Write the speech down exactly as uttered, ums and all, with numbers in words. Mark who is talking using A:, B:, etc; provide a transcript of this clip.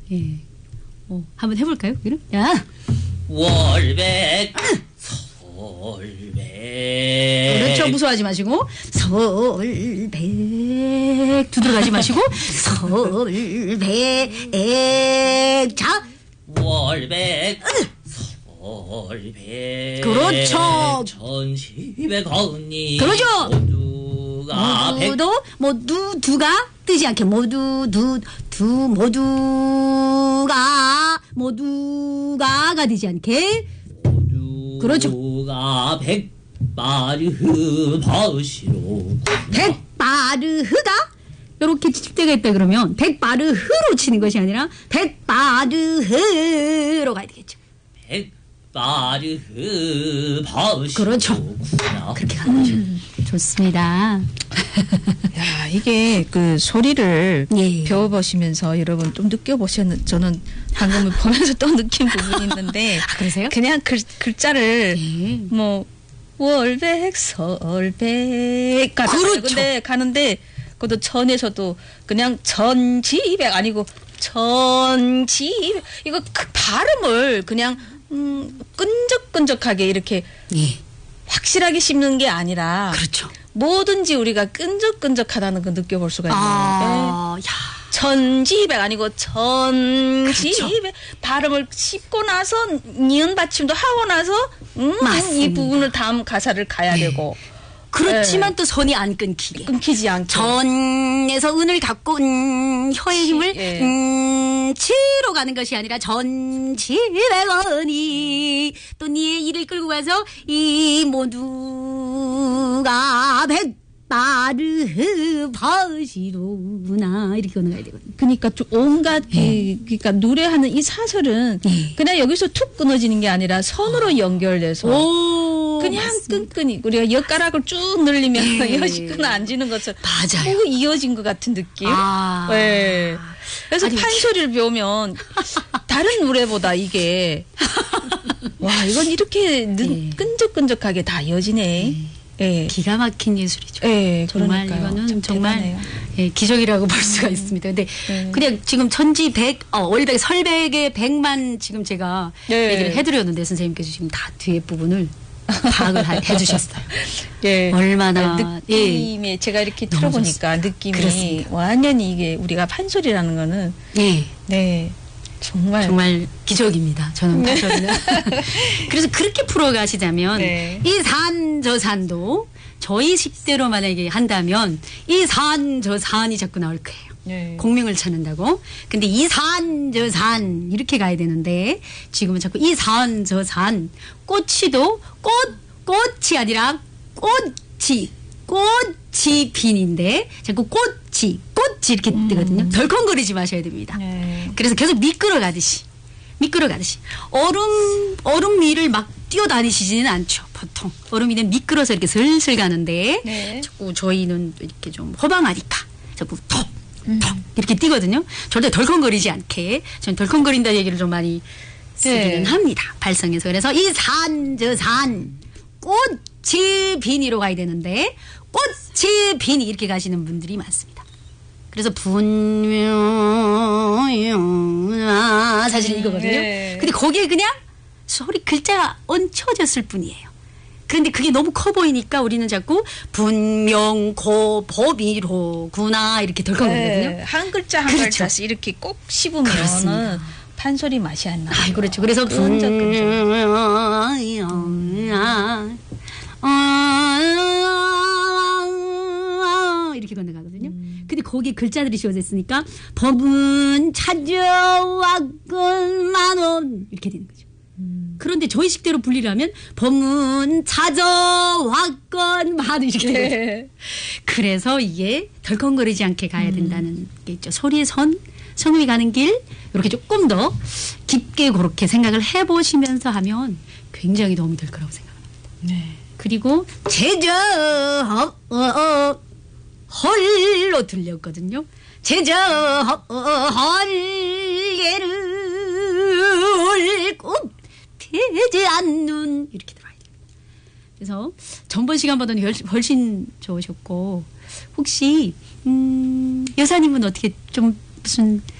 A: 예. 어, 한번 해볼까요? 그럼? 야.
B: 월백 설백.
A: 그렇죠. 무서워하지 마시고 설백 두드러가지 마시고 설백. 자.
B: 월백 설백.
A: 그렇죠.
B: 천시백언니.
A: 그러죠.
B: 모두가
A: 모두도 모두 두가 뜨지 않게 모두 두 두 모두가 모두가가 되지 않게. 그렇죠.
B: 모두가 백바르흐 버시로.
A: 백바르흐가 이렇게 칠 때가 있다 그러면 백바르흐로 치는 것이 아니라 백바르흐로 가야 되겠죠.
B: 백바르흐 버시로.
A: 그렇죠. 그렇게 가는 거죠. 음, 좋습니다.
C: 야, 이게 그 소리를
A: 예.
C: 배워보시면서 여러분 좀 느껴보셨는, 저는 방금 보면서 또 느낀 부분이 있는데.
A: 아, 그러세요?
C: 그냥 글, 글자를
A: 예.
C: 뭐, 월백, 설백.
A: 그렇죠.
C: 근데 가는데, 그것도 천에서도 그냥 전지백 아니고 전지백. 이거 그 발음을 그냥, 음, 끈적끈적하게 이렇게
A: 예.
C: 확실하게 씹는 게 아니라.
A: 그렇죠.
C: 뭐든지 우리가 끈적끈적하다는 걸 느껴볼 수가 있네요.
A: 아,
C: 네.
A: 야.
C: 전지백 아니고 전지백.
A: 그렇죠.
C: 발음을 씹고 나서 니은 받침도 하고 나서 음,
A: 맞습니다.
C: 이 부분을 다음 가사를 가야
A: 네.
C: 되고.
A: 그렇지만
C: 네.
A: 또 선이 안 끊기게.
C: 끊기지 않게.
A: 전에서 은을 갖고 음, 혀의 힘을
C: 예.
A: 음, 치로 가는 것이 아니라 전지백원이 또 니의 이를 끌고 가서 이 모두가 백바르 버시로구나 이렇게 건너가야 되거든요.
C: 그러니까 좀 온갖
A: 예.
C: 이, 그러니까 노래하는 이 사설은
A: 예.
C: 그냥 여기서 툭 끊어지는 게 아니라 선으로 연결돼서
A: 오,
C: 그냥
A: 맞습니다.
C: 끈끈이 우리가 엿가락을 쭉 늘리면
A: 예.
C: 엿이 끊어앉는 것처럼
A: 맞아요.
C: 쭉 이어진 것 같은 느낌.
A: 아.
C: 네. 그래서
A: 아니,
C: 판소리를 배우면 다른 노래보다 이게 와 이건 이렇게 는,
A: 예.
C: 끈적끈적하게 다 이어지네. 예.
A: 기가 막힌 예술이죠.
C: 예,
A: 정말
C: 그러니까요.
A: 이거는
C: 참
A: 정말
C: 대단해요.
A: 예, 기적이라고 볼 수가 있습니다. 근데
C: 네.
A: 그냥 지금 천지 백, 어, 월백, 설백의 백만 지금 제가
C: 네.
A: 얘기를 해드렸는데 선생님께서 지금 다 뒤에 부분을 파악을 하- 해주셨어요.
C: 예.
A: 얼마나
C: 느낌이 제가 이렇게
A: 너무
C: 들어보니까 느낌이
A: 그렇습니다.
C: 완전히 이게 우리가 판소리라는 거는
A: 예,
C: 네 정말
A: 정말 기적입니다. 저는 판소리는. 그래서 그렇게 풀어가시자면
C: 네.
A: 이 산 저 산도 저희 식대로 만약에 한다면 이 산 저 산이 자꾸 나올 거예요.
C: 네.
A: 공명을 찾는다고. 근데 이 산 저 산 이렇게 가야 되는데 지금은 자꾸 이 산 저 산 꽃이도 꽃 꽃이 아니라 꽃이 꽃이 빈인데 자꾸 꽃이 꽃이 이렇게 뜨거든요. 덜컹거리지 마셔야 됩니다.
C: 네.
A: 그래서 계속 미끄러 가듯이 미끄러 가듯이 얼음 얼음 위를 막 뛰어다니시지는 않죠. 보통 얼음 위는 미끄러서 이렇게 슬슬 가는데
C: 네.
A: 자꾸 저희는 이렇게 좀 호방하니까 자꾸 톡 톡 이렇게 뛰거든요. 절대 덜컹거리지 않게 저는 덜컹거린다 얘기를 좀 많이 쓰기는
C: 네.
A: 합니다. 발성에서. 그래서 이 산 저 산 꽃이 비니로 가야 되는데 꽃이 비니 이렇게 가시는 분들이 많습니다. 그래서 분명 사실 이거거든요.
C: 네.
A: 근데 거기에 그냥 소리 글자가 얹혀졌을 뿐이에요. 그런데 그게 너무 커 보이니까 우리는 자꾸 분명 고법이로구나 이렇게 덜컹거리거든요.
C: 네. 한 글자 한
A: 그렇죠.
C: 글자씩 이렇게 꼭 씹으면은
A: 그렇습니다.
C: 판소리 맛이 안 나요.
A: 아, 그렇죠. 그래서
C: 끈적끈적.
A: 이렇게 건너가거든요. 근데 거기에 글자들이 씌워져 있으니까 법은 찾아왔건만원 이렇게 되는 거죠. 그런데 저희 식대로 분리를 법은 찾아왔건만 이렇게 되는 거죠.
C: 네.
A: 그래서 이게 덜컹거리지 않게 가야 된다는 게 있죠. 소리의 선, 성음이 가는 길 이렇게 조금 더 깊게 그렇게 생각을 해보시면서 하면 굉장히 도움이 될 거라고 생각합니다.
C: 네.
A: 그리고 제저 어, 어, 헐로 들렸거든요. 제저 어, 헐예를 꼭 되지 않는 이렇게 들어야 돼요. 그래서 전번 시간보다는 훨씬 좋으셨고 혹시 음, 여사님은 어떻게 좀 무슨